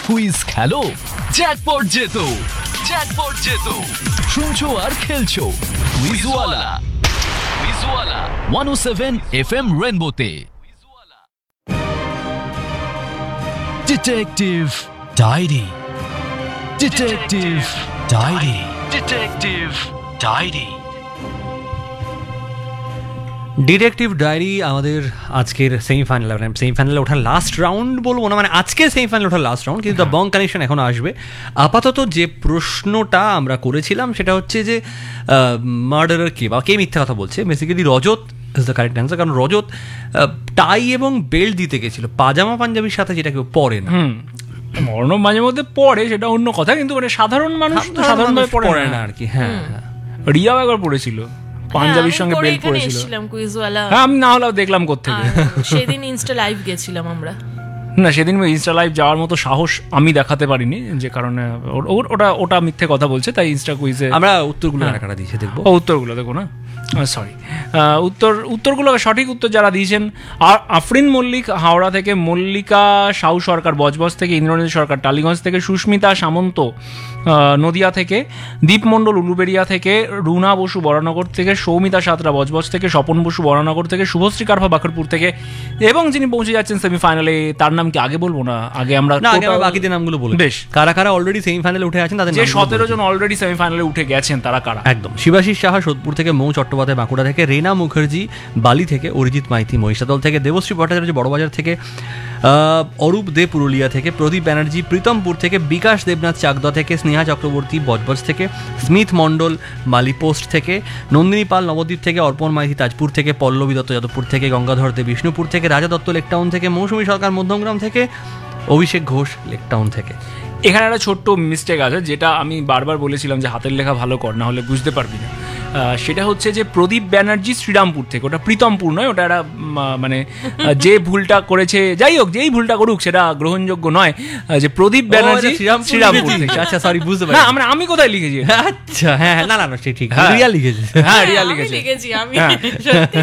Quiz খেলো, jackpot জেতো, jackpot জেতো। শুনছো আর খেলছো কুইজওয়ালা, কুইজওয়ালা 107 FM রেনবোতে। Detective diary, detective diary, detective diary. Detective diary আমাদের আজকের সেমিফাইনালে ওঠার লাস্ট রাউন্ড বলবো না, মানে আজকে সেমিফাইনালে ওঠার লাস্ট রাউন্ড, কিন্তু দ্য বং কানেকশন এখন আসবে। আপাতত যে প্রশ্নটা আমরা করেছিলাম সেটা হচ্ছে যে মার্ডারার কে বা কে মিথ্যা কথা বলছে। Basically Rajat is the correct answer, কারণ রজত টাই এবং বেল্ট দিতে গেছিল পাজামা পাঞ্জাবির সাথে, যেটা কেউ পরে না। অর্ণব মাঝে মধ্যে পড়ে, সেটা অন্য কথা, কিন্তু মানে সাধারণ মানুষ তো সাধারণভাবে পড়ে না আর কি। হ্যাঁ, রিয়াও একবার পড়েছিল, পাঞ্জাবির সঙ্গে বেল্ট পরেছিল। হ্যাঁ, আমি না হলেও দেখলাম কোত্থেকে। সেদিন ইনস্টা লাইভ গেছিলাম আমরা। না, সেদিন ইনস্টা লাইভ যাওয়ার মতো সাহস আমি দেখাতে পারিনি, যে কারণে ওটা মিথ্যে কথা বলছে, তাই ইনস্টা কুইজে আমরা উত্তরগুলো কাটা দিয়েছে, দেখবো উত্তরগুলো দেখো না, সরি উত্তরগুলো সঠিক উত্তর যারা দিয়েছেন: আফরিন মল্লিক হাওড়া থেকে, মল্লিকা সাউ সরকার বজবজ থেকে, ইন্দ্রনীল সরকার টালিগঞ্জ থেকে, সুস্মিতা সামন্ত নদিয়া থেকে, দীপ মণ্ডল উলুবেড়িয়া থেকে, রুনা বসু বরানগর থেকে, সৌমিতা সাঁতরা বজবজ থেকে, স্বপন বসু বরানগর থেকে, শুভশ্রী কারভা বাকরপুর থেকে, এবং যিনি পৌঁছে যাচ্ছেন সেমিফাইনালে, তার নাম কি আগে বলবো না, আগে আমরা বাকিদের নামগুলো বলি। বেশ, কারা কারা অলরেডি সেমিফাইনালে উঠে আছেন তাদের, যে 17 জন অলরেডি সেমিফাইনালে উঠে গেছেন তারা কারা? একদম, শিবাশিস সাহা সোদপুর থেকে, মৌ চট্টোপাধ্যায় বাঁকুড়া থেকে, রেনা মুখার্জি বালি থেকে, অরিজিৎ মাইতি মহিষাদল থেকে, দেবশ্রী ভট্টাচার্য বড়বাজার থেকে, অরূপ দে পুরুলিয়া থেকে, প্রদীপ ব্যানার্জি প্রীতমপুর থেকে, বিকাশ দেবনাথ চাকদা থেকে, স্নেহা চক্রবর্তী বজবজ থেকে, স্মিথ মণ্ডল মালিপোস্ট থেকে, নন্দিনী পাল নবদ্বীপ থেকে, অর্পণ মাইতি তাজপুর থেকে, পল্লবী দত্ত যাদবপুর থেকে, গঙ্গাধর দে বিষ্ণুপুর থেকে, রাজা দত্ত লেকটাউন থেকে, মৌসুমী সরকার মধ্যমগ্রাম থেকে, অভিষেক ঘোষ লেকটাউন থেকে। এখানে একটা ছোট্ট মিস্টেক আছে, যেটা আমি বারবার বলেছিলাম যে হাতের লেখা ভালো কর, না হলে বুঝতে পারবি না। সেটা হচ্ছে যে প্রদীপ ব্যানার্জি শ্রীরামপুর থেকে, ওটা প্রীতমপুর নয়, ওটা একটা মানে যে ভুলটা করেছে, যাই হোক যেই ভুলটা করুক সেটা গ্রহণযোগ্য নয়। যে প্রদীপ ব্যানার্জি শ্রীরামপুর থেকে, আচ্ছা সরি, বুঝতে পারি না, আমি কোথায় লিখেছি? আচ্ছা, হ্যাঁ, না না ঠিক, রিয়া লিখেছে, হ্যাঁ রিয়া লিখেছে। আমি